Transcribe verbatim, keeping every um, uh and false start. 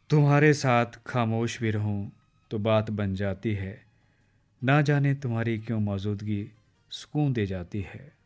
तुम्हारे साथ खामोश भी रहूं तो बात बन जाती है। ना जाने तुम्हारी क्यों मौजूदगी सुकून दे जाती है।